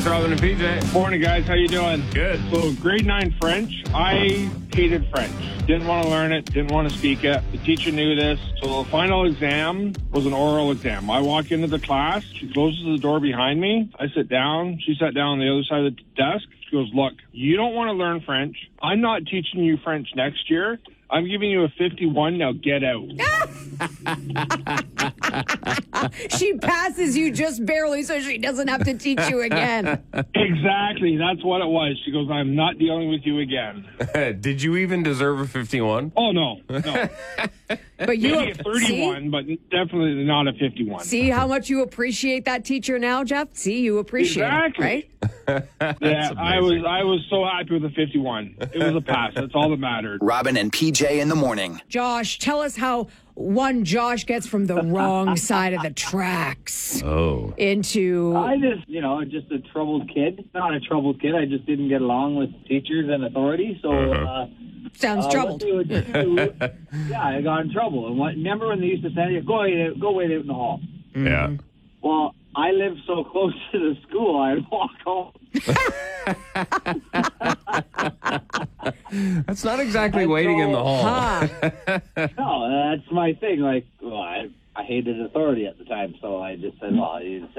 Robin and PJ. Morning, guys. How you doing? Good. So, grade 9 French, I hated French. Didn't want to learn it. Didn't want to speak it. The teacher knew this. So, the final exam was an oral exam. I walk into the class. She closes the door behind me. I sit down. She sat down on the other side of the desk. She goes, look, you don't want to learn French. I'm not teaching you French next year. I'm giving you a 51. Now get out. She passes you just barely so she doesn't have to teach you again. Exactly. That's what it was. She goes, I'm not dealing with you again. Did you even deserve a 51? Oh, no. But you Maybe a 31, but definitely not a 51. see how much you appreciate that teacher now, Jeff? See, you appreciate Exactly. it, right? Yeah, amazing. I was so happy with the 51. It was a pass. That's all that mattered. Robin and PJ in the morning. Josh, tell us how one Josh gets from the wrong side of the tracks Oh. into... I just a troubled kid. Not a troubled kid. I just didn't get along with teachers and authority. So, Sounds troubled. What they would do, I got in trouble. And remember when they used to say, go wait out in the hall? Yeah. Well, I lived so close to the school, I'd walk home. That's not exactly waiting in the hall. No, that's my thing. Like, I hated authority at the time, so I just said, well,